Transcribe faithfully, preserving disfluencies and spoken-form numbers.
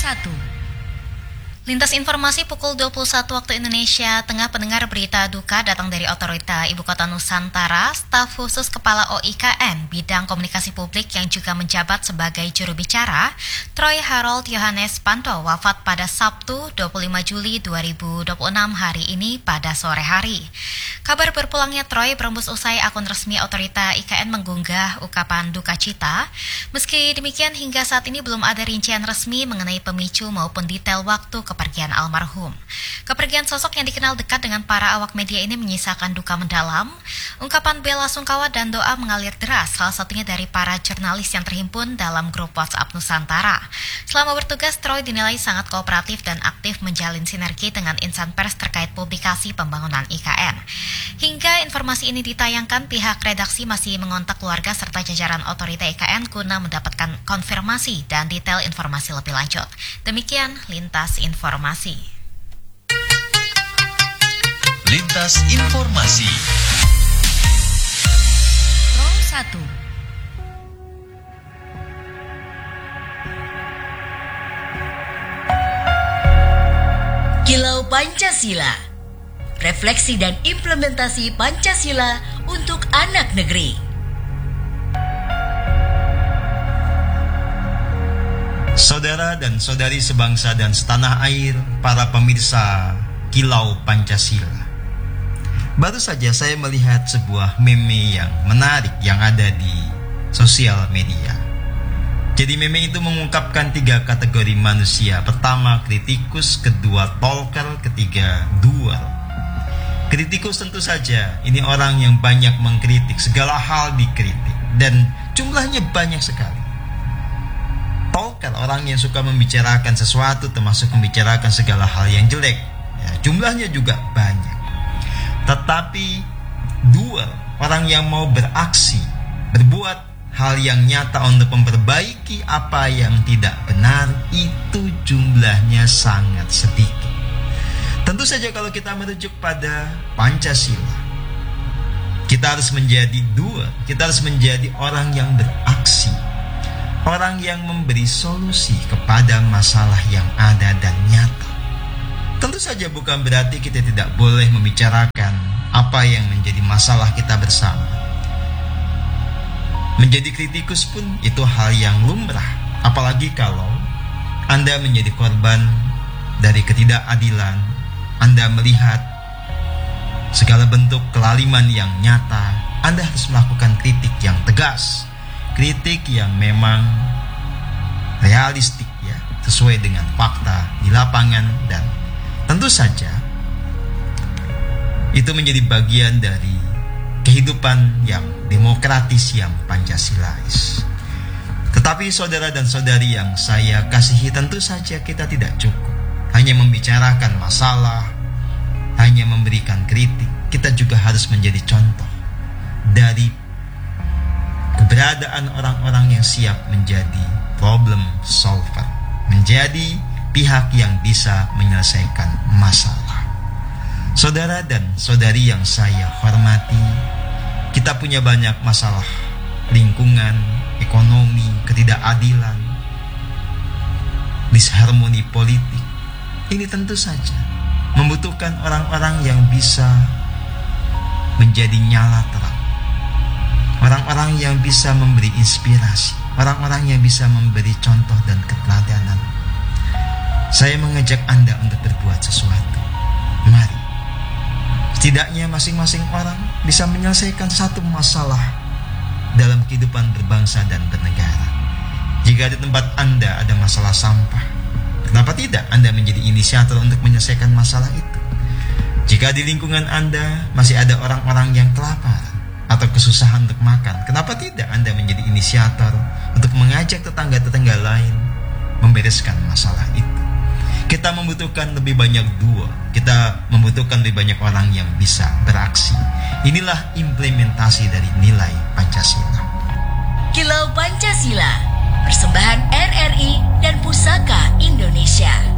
satu. Lintas informasi pukul dua puluh satu waktu Indonesia Tengah, pendengar berita duka datang dari Otorita Ibu Kota Nusantara. Staf khusus Kepala O I K N Bidang Komunikasi Publik yang juga menjabat sebagai juru bicara, Troy Harold Yohanes Panto, wafat pada Sabtu dua puluh lima Juli dua ribu dua puluh enam hari ini pada sore hari. Kabar berpulangnya Troy berembus usai akun resmi Otorita I K N mengunggah ungkapan duka cita. Meski demikian, hingga saat ini belum ada rincian resmi mengenai pemicu maupun detail waktu kepergian almarhum. Kepergian sosok yang dikenal dekat dengan para awak media ini menyisakan duka mendalam. Ungkapan bela sungkawa dan doa mengalir deras, salah satunya dari para jurnalis yang terhimpun dalam grup WhatsApp Nusantara. Selama bertugas, Troy dinilai sangat kooperatif dan aktif menjalin sinergi dengan insan pers terkait publikasi pembangunan I K N. Hingga informasi ini ditayangkan, pihak redaksi masih mengontak keluarga serta jajaran otorita I K N guna mendapatkan konfirmasi dan detail informasi lebih lanjut. Demikian Lintas Informasi. Lintas Informasi. Pro satu. Kilau Pancasila. Refleksi dan implementasi Pancasila untuk anak negeri. Saudara dan saudari sebangsa dan setanah air, para pemirsa Kilau Pancasila. Baru saja saya melihat sebuah meme yang menarik yang ada di sosial media. Jadi meme itu mengungkapkan tiga kategori manusia. Pertama kritikus, kedua talker, ketiga duel. Kritikus tentu saja, ini orang yang banyak mengkritik, segala hal dikritik, dan jumlahnya banyak sekali. Talker, orang yang suka membicarakan sesuatu, termasuk membicarakan segala hal yang jelek, ya, jumlahnya juga banyak. Tetapi duel, orang yang mau beraksi, berbuat hal yang nyata untuk memperbaiki apa yang tidak benar, itu jumlahnya sangat sedikit. Tentu saja kalau kita merujuk pada Pancasila, kita harus menjadi duel, kita harus menjadi orang yang beraksi, orang yang memberi solusi kepada masalah yang ada dan nyata. Tentu saja bukan berarti kita tidak boleh membicarakan apa yang menjadi masalah kita bersama. Menjadi kritikus pun itu hal yang lumrah, apalagi kalau Anda menjadi korban dari ketidakadilan, Anda melihat segala bentuk kelaliman yang nyata, Anda harus melakukan kritik yang tegas, kritik yang memang realistik, ya, sesuai dengan fakta di lapangan, dan tentu saja itu menjadi bagian dari kehidupan yang demokratis, yang Pancasilais. Tetapi saudara dan saudari yang saya kasihi, tentu saja kita tidak cukup hanya membicarakan masalah, hanya memberikan kritik. Kita juga harus menjadi contoh dari keberadaan orang-orang yang siap menjadi problem solver, menjadi pihak yang bisa menyelesaikan masalah. Saudara dan saudari yang saya hormati, kita punya banyak masalah lingkungan, ekonomi, ketidakadilan, disharmoni politik. Ini tentu saja membutuhkan orang-orang yang bisa menjadi nyala terang, orang-orang yang bisa memberi inspirasi, orang-orang yang bisa memberi contoh dan keteladanan. Saya mengajak Anda untuk berbuat sesuatu. Mari, setidaknya masing-masing orang bisa menyelesaikan satu masalah dalam kehidupan berbangsa dan bernegara. Jika di tempat Anda ada masalah sampah, kenapa tidak Anda menjadi inisiator untuk menyelesaikan masalah itu? Jika di lingkungan Anda masih ada orang-orang yang kelaparan atau kesusahan untuk makan, kenapa tidak Anda menjadi inisiator untuk mengajak tetangga-tetangga lain membereskan masalah itu? Kita membutuhkan lebih banyak dua, kita membutuhkan lebih banyak orang yang bisa beraksi. Inilah implementasi dari nilai Pancasila. Kilau Pancasila, persembahan R R I dan Pusaka Indonesia.